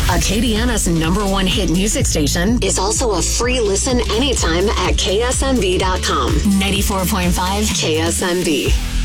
Acadiana's #1 hit music station, is also a free listen anytime at ksmv.com. 94.5 KSMV.